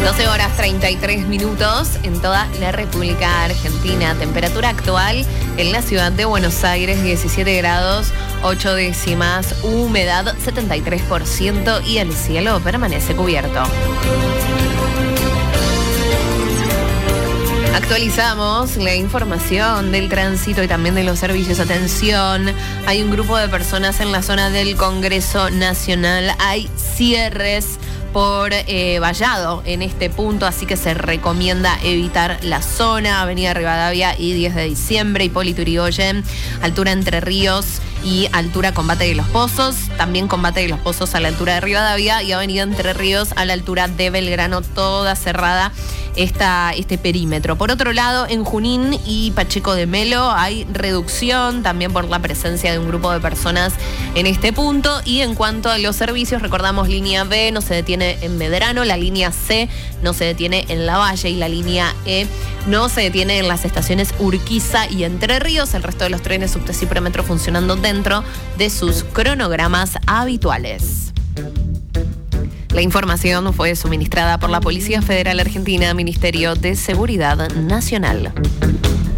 12:33 en toda la República Argentina. Temperatura actual en la ciudad de Buenos Aires, 17 grados, 8 décimas, humedad 73% y el cielo permanece cubierto. Actualizamos la información del tránsito y también de los servicios. Atención, hay un grupo de personas en la zona del Congreso Nacional. Hay cierres por vallado en este punto, así que se recomienda evitar la zona. Avenida Rivadavia y 10 de diciembre, Hipólito Yrigoyen, altura Entre Ríos y altura Combate de los Pozos. También Combate de los Pozos a la altura de Rivadavia y Avenida Entre Ríos a la altura de Belgrano, toda cerrada este perímetro. Por otro lado, en Junín y Pacheco de Melo hay reducción también por la presencia de un grupo de personas en este punto. Y en cuanto a los servicios, recordamos, línea B no se detiene en Medrano, la línea C no se detiene en Lavalle y la línea E no se detiene en las estaciones Urquiza y Entre Ríos. El resto de los trenes subte y premetro funcionando dentro de sus cronogramas habituales. La información fue suministrada por la Policía Federal Argentina, Ministerio de Seguridad Nacional.